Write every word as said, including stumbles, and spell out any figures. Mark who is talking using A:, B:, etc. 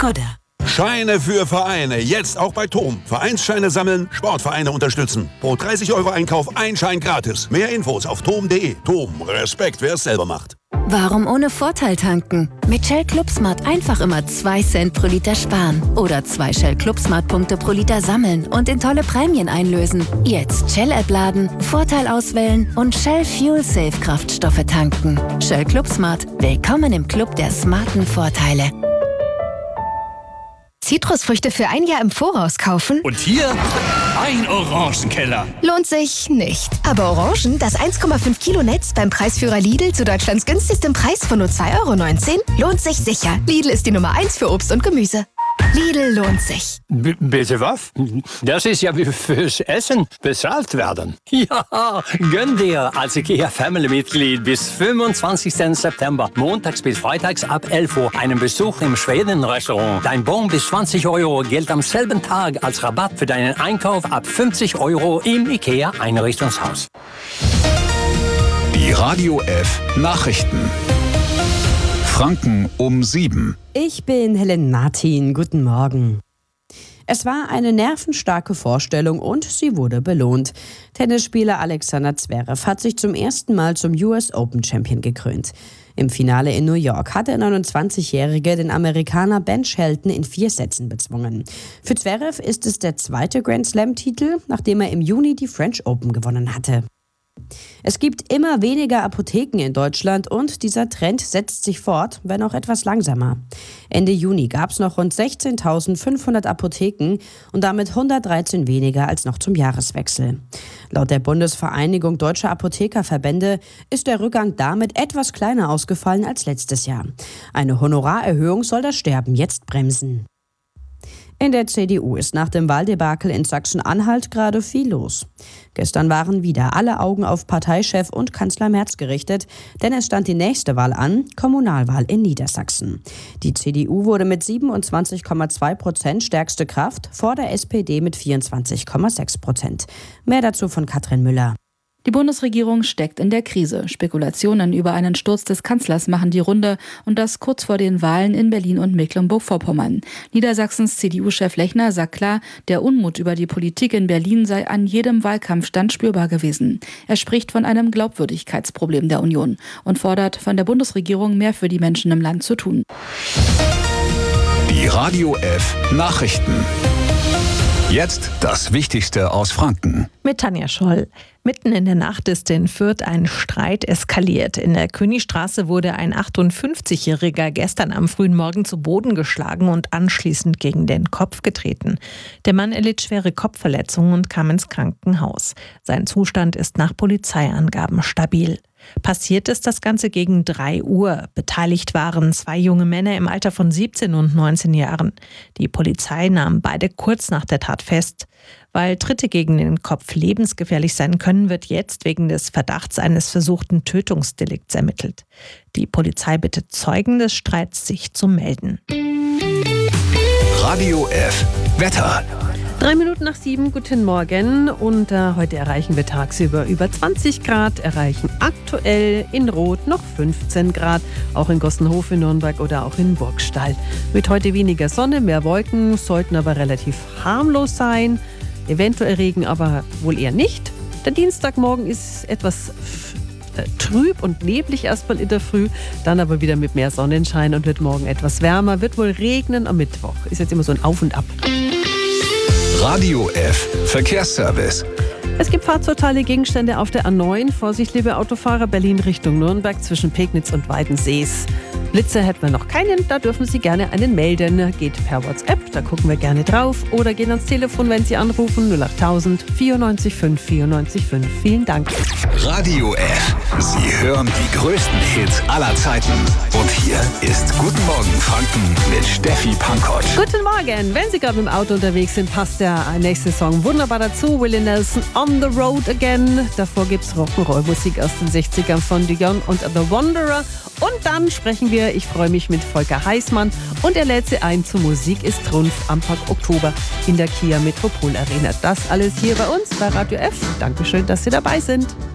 A: Skoda.
B: Scheine für Vereine. Jetzt auch bei Tom. Vereinsscheine sammeln, Sportvereine unterstützen. Pro dreißig Euro Einkauf ein Schein gratis. Mehr Infos auf tom punkt de. Tom, Respekt, wer es selber macht.
A: Warum ohne Vorteil tanken? Mit Shell Club Smart einfach immer zwei Cent pro Liter sparen. Oder zwei Shell Club Smart Punkte pro Liter sammeln und in tolle Prämien einlösen. Jetzt Shell-App laden, Vorteil auswählen und Shell Fuel Safe Kraftstoffe tanken. Shell Club Smart. Willkommen im Club der smarten Vorteile.
C: Zitrusfrüchte für ein Jahr im Voraus kaufen?
D: Und hier ein Orangenkeller.
C: Lohnt sich nicht. Aber Orangen, das eins Komma fünf Kilo Netz beim Preisführer Lidl zu Deutschlands günstigstem Preis von nur zwei Euro neunzehn, lohnt sich sicher. Lidl ist die Nummer eins für Obst und Gemüse. Lidl lohnt sich.
E: B- bitte was? Das ist ja wie fürs Essen bezahlt werden. Ja, gönn dir als IKEA Family-Mitglied bis fünfundzwanzigsten September, montags bis freitags ab elf Uhr, einen Besuch im Schweden-Restaurant. Dein Bon bis zwanzig Euro gilt am selben Tag als Rabatt für deinen Einkauf ab fünfzig Euro im IKEA Einrichtungshaus.
F: Die Radio F Nachrichten. Franken um sieben.
G: Ich bin Helen Martin. Guten Morgen. Es war eine nervenstarke Vorstellung und sie wurde belohnt. Tennisspieler Alexander Zverev hat sich zum ersten Mal zum U S Open Champion gekrönt. Im Finale in New York hat der neunundzwanzigjährige den Amerikaner Ben Shelton in vier Sätzen bezwungen. Für Zverev ist es der zweite Grand Slam-Titel, nachdem er im Juni die French Open gewonnen hatte. Es gibt immer weniger Apotheken in Deutschland und dieser Trend setzt sich fort, wenn auch etwas langsamer. Ende Juni gab es noch rund sechzehntausendfünfhundert Apotheken und damit hundertdreizehn weniger als noch zum Jahreswechsel. Laut der Bundesvereinigung Deutscher Apothekerverbände ist der Rückgang damit etwas kleiner ausgefallen als letztes Jahr. Eine Honorarerhöhung soll das Sterben jetzt bremsen. In der C D U ist nach dem Wahldebakel in Sachsen-Anhalt gerade viel los. Gestern waren wieder alle Augen auf Parteichef und Kanzler Merz gerichtet, denn es stand die nächste Wahl an, Kommunalwahl in Niedersachsen. Die C D U wurde mit siebenundzwanzig Komma zwei Prozent stärkste Kraft, vor der S P D mit vierundzwanzig Komma sechs Prozent. Mehr dazu von Katrin Müller.
H: Die Bundesregierung steckt in der Krise. Spekulationen über einen Sturz des Kanzlers machen die Runde und das kurz vor den Wahlen in Berlin und Mecklenburg-Vorpommern. Niedersachsens C D U-Chef Lechner sagt klar, der Unmut über die Politik in Berlin sei an jedem Wahlkampfstand spürbar gewesen. Er spricht von einem Glaubwürdigkeitsproblem der Union und fordert von der Bundesregierung mehr für die Menschen im Land zu tun.
F: Die Radio F Nachrichten. Jetzt das Wichtigste aus Franken.
I: Mit Tanja Scholl. Mitten in der Nacht ist in Fürth ein Streit eskaliert. In der Königstraße wurde ein achtundfünfzigjähriger gestern am frühen Morgen zu Boden geschlagen und anschließend gegen den Kopf getreten. Der Mann erlitt schwere Kopfverletzungen und kam ins Krankenhaus. Sein Zustand ist nach Polizeiangaben stabil. Passiert ist das Ganze gegen drei Uhr. Beteiligt waren zwei junge Männer im Alter von siebzehn und neunzehn Jahren. Die Polizei nahm beide kurz nach der Tat fest. Weil Tritte gegen den Kopf lebensgefährlich sein können, wird jetzt wegen des Verdachts eines versuchten Tötungsdelikts ermittelt. Die Polizei bittet Zeugen des Streits, sich zu melden.
F: Radio F Wetter.
I: Drei Minuten nach sieben, guten Morgen. Und äh, heute erreichen wir tagsüber über zwanzig Grad, erreichen aktuell in Rot noch fünfzehn Grad, auch in Gossenhof in Nürnberg oder auch in Burgstall. Mit heute weniger Sonne, mehr Wolken, sollten aber relativ harmlos sein. Eventuell Regen, aber wohl eher nicht. Der Dienstagmorgen ist etwas äh, trüb und neblig erstmal in der Früh, dann aber wieder mit mehr Sonnenschein und wird morgen etwas wärmer. Wird wohl regnen am Mittwoch. Ist jetzt immer so ein Auf und Ab.
F: Radio F Verkehrsservice.
I: Es gibt fahrzeugteilige Gegenstände auf der A neun. Vorsicht, liebe Autofahrer, Berlin Richtung Nürnberg zwischen Pegnitz und Weidensees. Blitze hätten wir noch keinen, da dürfen Sie gerne einen melden. Geht per WhatsApp, da gucken wir gerne drauf. Oder gehen ans Telefon, wenn Sie anrufen, null achttausend vierundneunzig fünf vierundneunzig fünf. Vielen Dank.
F: Radio F. Sie hören die größten Hits aller Zeiten. Und hier ist Guten Morgen Franken mit Steffi Pankott.
I: Guten Morgen. Wenn Sie gerade mit dem Auto unterwegs sind, passt der nächste Song wunderbar dazu. Willie Nelson, On the Road Again. Davor gibt es Rock'n'Roll-Musik aus den sechzigern von Dion und The Wanderer. Und dann sprechen wir, ich freue mich, mit Volker Heißmann. Und er lädt Sie ein zu Musik ist Trumpf am Park Oktober in der Kia Metropol Arena. Das alles hier bei uns bei Radio F. Dankeschön, dass Sie dabei sind.